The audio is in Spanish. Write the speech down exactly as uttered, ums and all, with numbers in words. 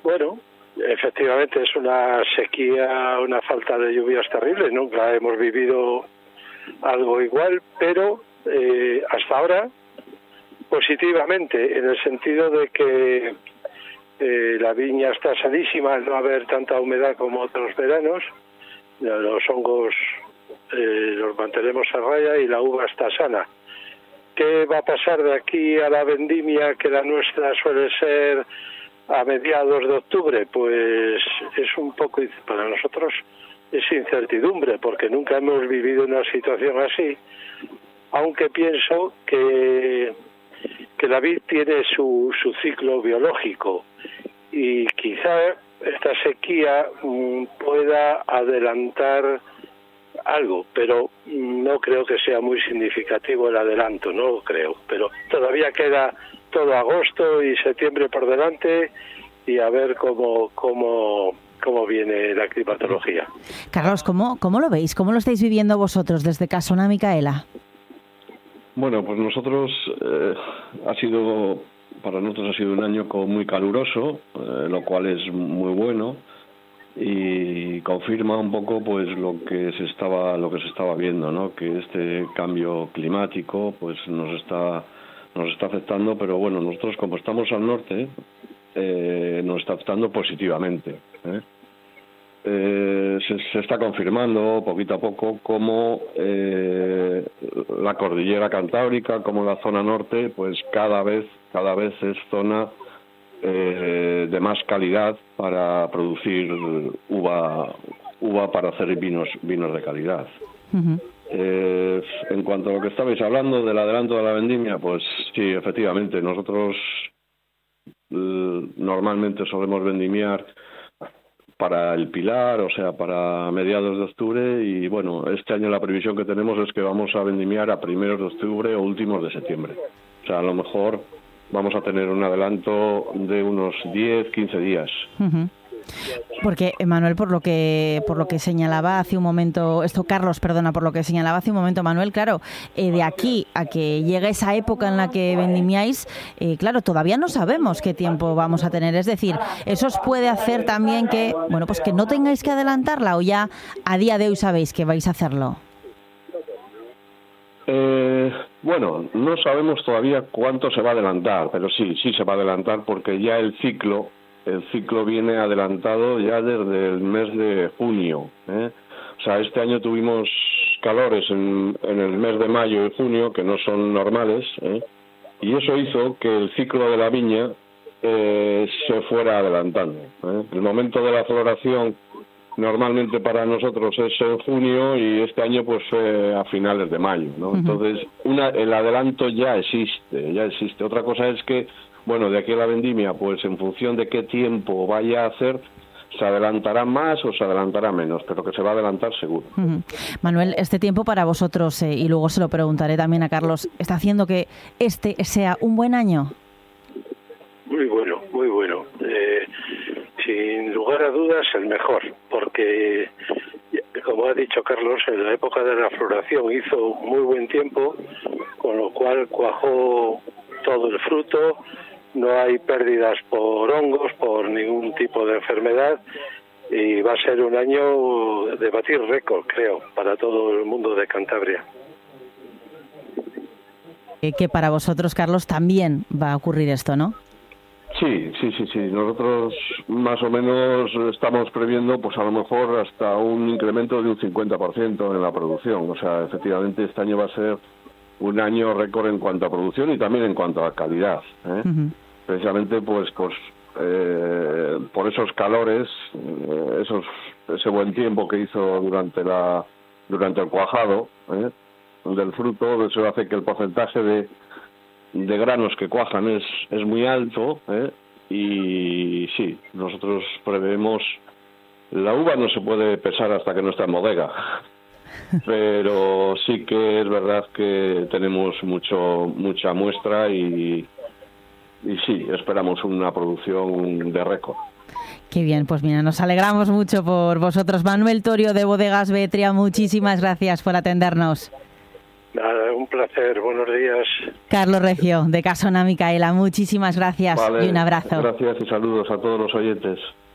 Bueno, efectivamente es una sequía, una falta de lluvias terrible. Nunca hemos vivido algo igual, pero eh, hasta ahora positivamente, en el sentido de que eh, la viña está sanísima al no haber tanta humedad como otros veranos. Los hongos eh, los mantenemos a raya y la uva está sana. ¿Qué va a pasar de aquí a la vendimia, que la nuestra suele ser a mediados de octubre? Pues es un poco, para nosotros es incertidumbre, porque nunca hemos vivido una situación así, aunque pienso que, que la vid tiene su, su ciclo biológico y quizá esta sequía mmm, pueda adelantar algo, pero no creo que sea muy significativo el adelanto, no lo creo, pero todavía queda todo agosto y septiembre por delante y a ver cómo cómo cómo viene la climatología. Carlos, ¿cómo, cómo lo veis? ¿Cómo lo estáis viviendo vosotros desde Casona Micaela? Bueno, pues nosotros eh, ha sido para nosotros ha sido un año muy caluroso, eh, lo cual es muy bueno y confirma un poco pues lo que se estaba lo que se estaba viendo, ¿no? Que este cambio climático pues nos está nos está afectando, pero bueno, nosotros como estamos al norte eh, nos está afectando positivamente, ¿eh? Eh, se, se está confirmando poquito a poco cómo eh, la cordillera cantábrica, como la zona norte, pues cada vez cada vez es zona eh, de más calidad para producir uva uva para hacer vinos vinos de calidad. Uh-huh. Eh, en cuanto a lo que estabais hablando del adelanto de la vendimia, pues sí, efectivamente, nosotros eh, normalmente solemos vendimiar para el Pilar, o sea, para mediados de octubre, y bueno, este año la previsión que tenemos es que vamos a vendimiar a primeros de octubre o últimos de septiembre. O sea, a lo mejor vamos a tener un adelanto de unos diez, quince días. Uh-huh. Porque, Manuel, por lo que por lo que señalaba hace un momento, esto Carlos, perdona, por lo que señalaba hace un momento Manuel, claro, eh, de aquí a que llegue esa época en la que vendimiáis, eh, claro, todavía no sabemos qué tiempo vamos a tener, es decir, eso os puede hacer también que, bueno, pues que no tengáis que adelantarla, o ya a día de hoy sabéis que vais a hacerlo. Eh, bueno, no sabemos todavía cuánto se va a adelantar, pero sí, sí se va a adelantar porque ya el ciclo El ciclo viene adelantado ya desde el mes de junio, ¿eh? O sea, este año tuvimos calores en, en el mes de mayo y junio que no son normales, ¿eh? Y eso hizo que el ciclo de la viña eh, se fuera adelantando, ¿eh? El momento de la floración normalmente para nosotros es en junio y este año pues fue a finales de mayo, ¿no? Uh-huh. Entonces, una, el adelanto ya existe, ya existe. Otra cosa es que bueno, de aquí a la vendimia, pues en función de qué tiempo vaya a hacer, se adelantará más o se adelantará menos, pero que se va a adelantar seguro. Uh-huh. Manuel, este tiempo para vosotros, eh, y luego se lo preguntaré también a Carlos, ¿está haciendo que este sea un buen año? Muy bueno, muy bueno. Eh, sin lugar a dudas, el mejor, porque, como ha dicho Carlos, en la época de la floración hizo muy buen tiempo, con lo cual cuajó todo el fruto. No hay pérdidas por hongos, por ningún tipo de enfermedad, y va a ser un año de batir récord, creo, para todo el mundo de Cantabria. Que para vosotros, Carlos, también va a ocurrir esto, ¿no? Sí, sí, sí, sí. Nosotros más o menos estamos previendo, pues a lo mejor hasta un incremento de un cincuenta por ciento en la producción. O sea, efectivamente este año va a ser un año récord en cuanto a producción y también en cuanto a calidad, ¿eh? Uh-huh. Precisamente pues pues eh, por esos calores, eh, esos ese buen tiempo que hizo durante la durante el cuajado, ¿eh? del fruto, eso hace que el porcentaje de de granos que cuajan es es muy alto, ¿eh? Y sí, nosotros prevemos, la uva no se puede pesar hasta que no está en bodega. Pero sí que es verdad que tenemos mucho mucha muestra y, y sí, esperamos una producción de récord. Qué bien, pues mira, nos alegramos mucho por vosotros. Manuel Torio de Bodegas Vetria, muchísimas gracias por atendernos. Nada, un un placer. Buenos días. Carlos Recio, de Casona Micaela, muchísimas gracias vale, y un abrazo. Gracias y saludos a todos los oyentes.